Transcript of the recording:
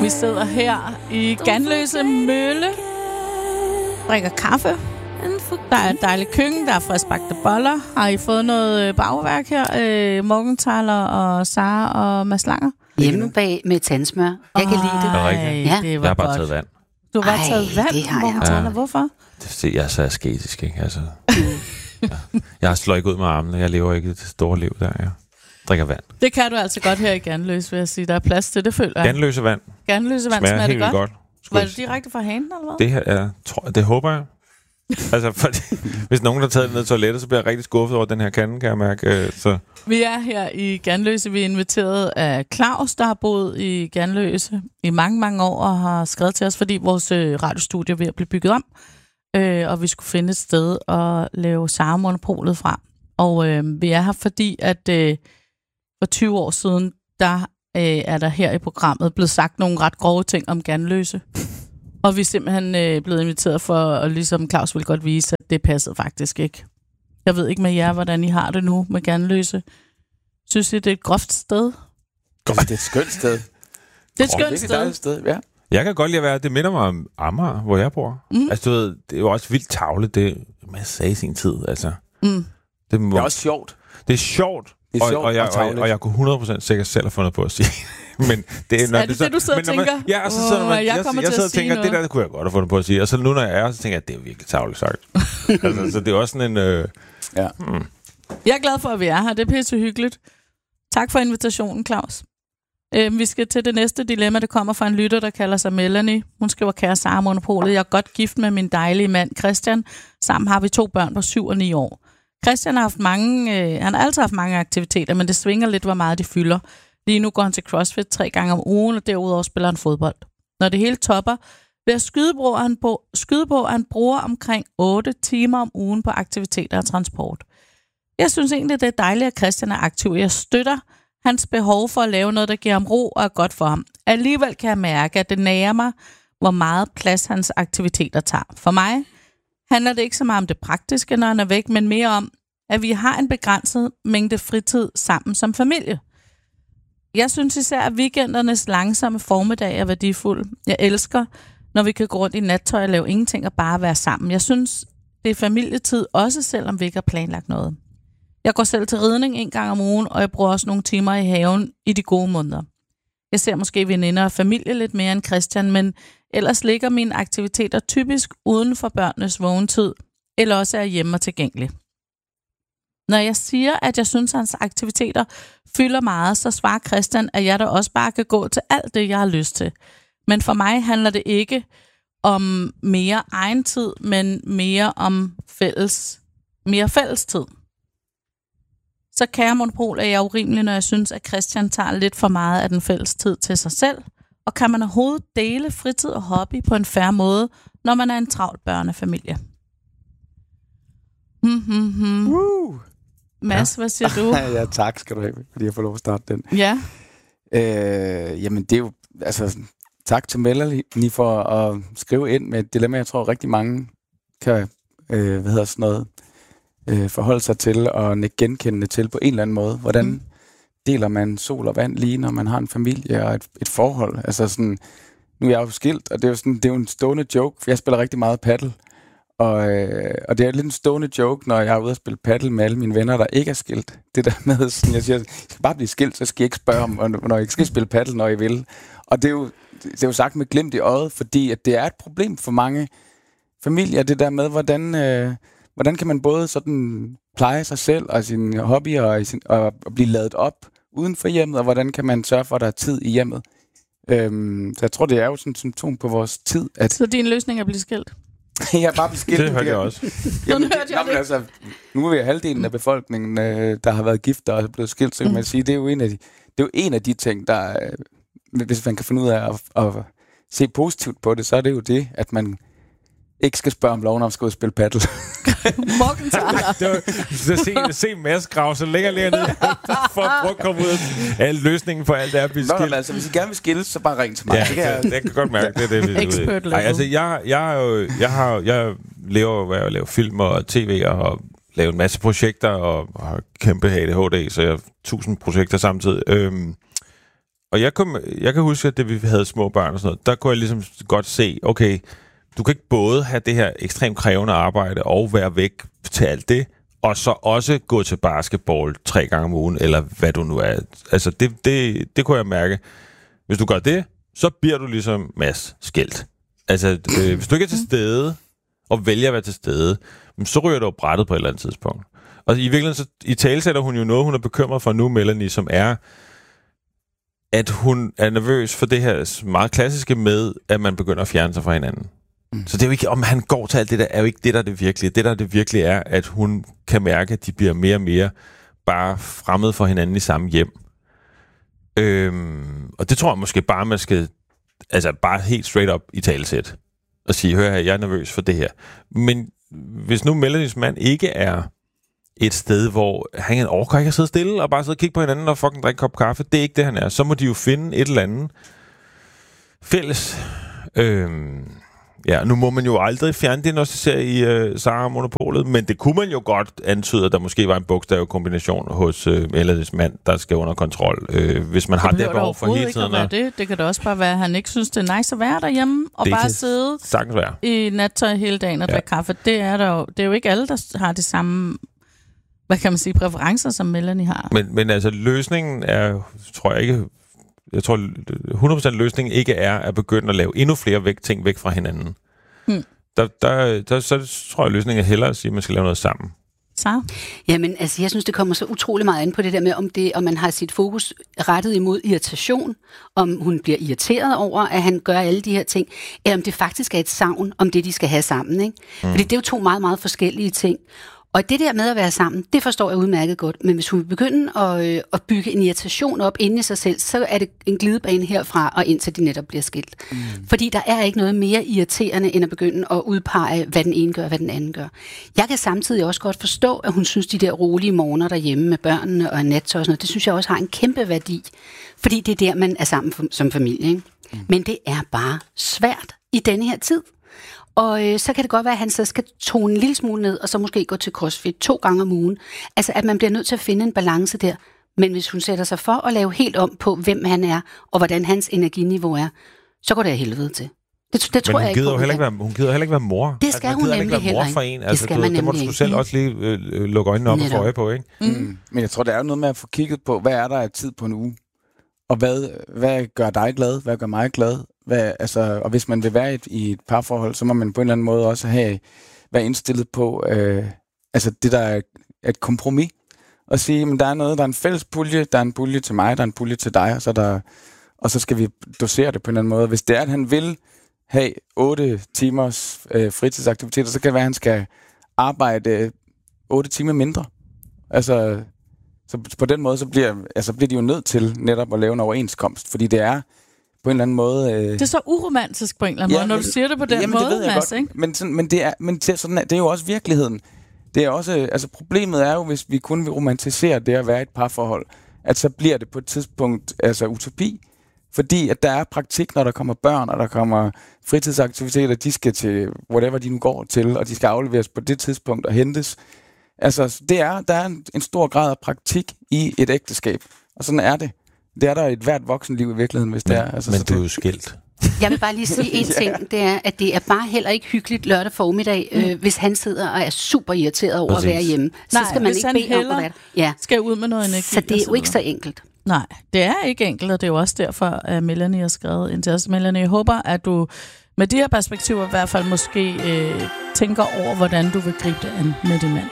Vi sidder her i Ganløse Mølle, drikker kaffe. Der er et dejligt køkken, der er friskbagte boller. Har I fået noget bagværk her? Morgenthaler og Sara og Mads Langer? Hjemme bag med tandsmør. Jeg kan lide det. Ja, det var jeg har bare godt. taget vand. Du har bare taget vand, Morgenthaler. Hvorfor? Jeg er så asketisk, ikke? Altså, jeg slår ikke ud med armene. Jeg lever ikke det store liv der, jeg drikker vand. Det kan du altså godt her i Ganløse, vil jeg sige. Der er plads til det, føler jeg. Ganløse vand. Ganløse vand smager det godt? Var det det direkte fra hanen, eller hvad? Det her det håber jeg. Altså, hvis nogen har taget det ned i toilettet, så bliver jeg rigtig skuffet over den her kande, kan jeg mærke. Så. Vi er her i Ganløse. Vi er inviteret af Claus, der har boet i Ganløse i mange, mange år og har skrevet til os, fordi vores radiostudie er ved at blive bygget om. Og vi skulle finde et sted at lave Sara-monopolet fra. Og vi er her, fordi at for 20 år siden, der er der her i programmet blevet sagt nogle ret grove ting om Ganløse. Og vi er simpelthen blevet inviteret for, og ligesom Claus vil godt vise, at det passede faktisk ikke. Jeg ved ikke med jer, hvordan I har det nu med Ganløse. Synes I, det er et groft sted? Det er et skønt sted. Det er et skønt sted. Det er et dejligt sted, ja. Jeg kan godt lide at være, det minder mig om Amager, hvor jeg bor. Altså, du ved, det er jo også vildt tavlet, det man sagde i sin tid, altså. Det er også sjovt. Det er sjovt, og jeg kunne 100% sikkert selv have fundet på at sige. Men det er det, du sidder og tænker? Ja, og så sidder man, jeg sidder og tænker, det der kunne jeg godt have fundet på at sige. Og så nu, når jeg er, så tænker jeg, det er virkelig tavligt sagt. Altså, så det er også sådan en... Jeg er glad for, at vi er her. Det er pisse hyggeligt. Tak for invitationen, Claus. Vi skal til det næste dilemma, der kommer fra en lytter, der kalder sig Melanie. Hun skriver, kære Sara-monopolet, jeg er godt gift med min dejlige mand Christian. Sammen har vi 2 børn på 7 og 9 år. Christian har han har altid haft mange aktiviteter, men det svinger lidt, hvor meget de fylder. Lige nu går han til CrossFit 3 gange om ugen, og derudover spiller han fodbold. Når det hele topper, ved at skyde på, at han bruger omkring 8 timer om ugen på aktiviteter og transport. Jeg synes egentlig, det er dejligt, at Christian er aktiv. Jeg støtter hans behov for at lave noget, der giver ham ro og er godt for ham. Alligevel kan jeg mærke, at det nærer mig, hvor meget plads hans aktiviteter tager. For mig handler det ikke så meget om det praktiske, når han er væk, men mere om, at vi har en begrænset mængde fritid sammen som familie. Jeg synes især, at weekendernes langsomme formiddag er værdifuld. Jeg elsker, når vi kan gå rundt i nattøj og lave ingenting og bare være sammen. Jeg synes, det er familietid, også selvom vi ikke har planlagt noget. Jeg går selv til ridning 1 gang om ugen, og jeg bruger også nogle timer i haven i de gode måneder. Jeg ser måske veninder og familie lidt mere end Christian, men ellers ligger mine aktiviteter typisk uden for børnenes vågentid, eller også er hjemme og tilgængelig. Når jeg siger, at jeg synes, at hans aktiviteter fylder meget, så svarer Christian, at jeg da også bare kan gå til alt det, jeg har lyst til. Men for mig handler det ikke om mere egen tid, men mere om mere fælles tid. Så kære monopol, er jeg urimelig, når jeg synes, at Christian tager lidt for meget af den fælles tid til sig selv. Og kan man overhovedet dele fritid og hobby på en fair måde, når man er en travl børnefamilie? Mads, hvad siger du? Ja, tak skal du have, fordi jeg får lov at starte den. Ja. Jamen, det er jo... Altså, tak til Melanie for at skrive ind med et dilemma, jeg tror rigtig mange kan forholde sig til og genkendende til på en eller anden måde. Hvordan deler man sol og vand lige, når man har en familie og et forhold? Altså sådan, nu er jeg jo skilt, og det er jo en stående joke, for jeg spiller rigtig meget paddle. Og det er lidt en stående joke, når jeg er ude at spille paddle med alle mine venner, der ikke er skilt. Det der med, sådan, jeg siger, jeg skal bare blive skilt, så skal jeg ikke spørge om, når jeg skal spille paddle, når jeg vil. Og det er jo sagt med glimt i øjet, fordi at det er et problem for mange familier, det der med, hvordan kan man både sådan pleje sig selv og sine hobbyer og blive ladet op uden for hjemmet, og hvordan kan man sørge for, at der er tid i hjemmet. Så jeg tror, det er jo sådan et symptom på vores tid. Så din løsning er at blive skilt? Jeg er bare blevet skilt. Det hørte jeg også. Altså, nu er vi halvdelen af befolkningen, der har været gift og er blevet skilt, så kan man sige, det er jo en af de ting, der, hvis man kan finde ud af at se positivt på det, så er det jo det, at man ikke skal spørge om loven om at skulle spille paddle. Morgenthaler. Se Mads grave så længere ned for at prøve at komme ud af løsningen for alt det her at blive skilt. Nå, altså, hvis I gerne vil skilles, så bare ring til mig. Ja, det kan godt mærke, det er det, vi Expert level. Altså, jeg laver film og tv og har lavet en masse projekter og har kæmpe ADHD, så jeg har 1000 projekter samtidig. Og jeg kan huske, at da vi havde små børn og sådan noget, der kunne jeg ligesom godt se, okay, du kan ikke både have det her ekstremt krævende arbejde og være væk til alt det, og så også gå til basketball 3 gange om ugen, eller hvad du nu er. Altså, det kunne jeg mærke. Hvis du gør det, så bliver du ligesom Mads skilt. Altså, hvis du ikke er til stede, og vælger at være til stede, så ryger du brættet på et eller andet tidspunkt. Og i virkeligheden, så i talesætter hun jo noget, hun er bekymret for nu, Melanie, som er, at hun er nervøs for det her meget klassiske med, at man begynder at fjerne sig fra hinanden. Så det er jo ikke, om han går til alt det der, er jo ikke det, der er det virkelige. Det, der er det virkelige, er, at hun kan mærke, at de bliver mere og mere bare fremmede for hinanden i samme hjem. Og det tror jeg måske bare, man skal bare helt straight up i talesæt og sige, hør her, jeg er nervøs for det her. Men hvis nu Melanies mand ikke er et sted, hvor han orker ikke at sidde stille og bare sidde og kigge på hinanden og fucking drikke en kop kaffe, det er ikke det, han er. Så må de jo finde et eller andet fælles. Nu må man jo aldrig fjerndiagnostisere i Sara og Monopolet, men det kunne man jo godt antyde, at der måske var en bogstavkombination hos Melanies mand, der skal under kontrol, hvis man har det behov for hele tiden. Det kan da også bare være, at han ikke synes, det er nice at være derhjemme og bare sidde i nattøj hele dagen og drikke kaffe. Det er jo ikke alle, der har det samme, hvad kan man sige, præferencer, som Melanie har. Men altså, løsningen er, jeg tror 100% løsningen ikke er at begynde at lave endnu flere ting væk fra hinanden. Så tror jeg, løsningen er hellere at sige, at man skal lave noget sammen. Så? Jamen, altså, jeg synes, det kommer så utrolig meget an på det der med, om man har sit fokus rettet imod irritation, om hun bliver irriteret over, at han gør alle de her ting, eller om det faktisk er et savn om det, de skal have sammen. Ikke? Fordi det er jo 2 meget, meget forskellige ting. Og det der med at være sammen, det forstår jeg udmærket godt. Men hvis hun vil begynde at bygge en irritation op inde i sig selv, så er det en glidebane herfra og indtil de netop bliver skilt. Fordi der er ikke noget mere irriterende, end at begynde at udpege, hvad den ene gør, hvad den anden gør. Jeg kan samtidig også godt forstå, at hun synes, de der rolige morgener derhjemme med børnene og nattøj og sådan noget, det synes jeg også har en kæmpe værdi. Fordi det er der, man er sammen som familie. Ikke? Men det er bare svært i denne her tid. Og så kan det godt være, at han så skal tone en lille smule ned, og så måske gå til CrossFit 2 gange om ugen. Altså, at man bliver nødt til at finde en balance der. Men hvis hun sætter sig for at lave helt om på, hvem han er, og hvordan hans energiniveau er, så går det af helvede til. Det tror jeg ikke på. Hun gider heller ikke være mor. Det skal hun nemlig heller ikke. Altså, det må du selv også lige lukke øjnene op og få øje på, ikke? Men jeg tror, der er jo noget med at få kigget på, hvad er der af tid på en uge? Og hvad gør dig glad? Hvad gør mig glad? Og hvis man vil være i et parforhold, så må man på en eller anden måde også være indstillet på det, der er et kompromis. Og sige, men der er en fælles pulje, der er en pulje til mig, der er en pulje til dig, og så skal vi dosere det på en eller anden måde. Hvis det er, at han vil have 8 timers fritidsaktiviteter, så kan det være, at han skal arbejde 8 timer mindre. Altså, så på den måde, så bliver de jo nødt til netop at lave en overenskomst, fordi det er på en eller anden måde... Det er så uromantisk på en eller anden måde, når du siger det på den måde, Mads, ikke? Men det er jo også virkeligheden. Det er også, problemet er jo, hvis vi kun vil romantisere det at være et parforhold, at så bliver det på et tidspunkt utopi, fordi at der er praktik, når der kommer børn, og der kommer fritidsaktiviteter, de skal til whatever de nu går til, og de skal afleveres på det tidspunkt og hentes. Altså, der er en stor grad af praktik i et ægteskab, og sådan er det. Det er der i et hvert voksenliv i virkeligheden, hvis det er. Altså, men du er jo skilt. Jeg vil bare lige sige en ting, det er, at det er bare heller ikke hyggeligt lørdag formiddag, hvis han sidder og er super irriteret over at være hjemme. Så skal man ikke bede om at være skal ud med noget energi. Så det er jo ikke så enkelt. Nej, det er ikke enkelt, og det er jo også derfor, at Melanie har skrevet ind til os. Melanie, jeg håber, at du med de her perspektiver i hvert fald måske tænker over, hvordan du vil gribe det an med din mand.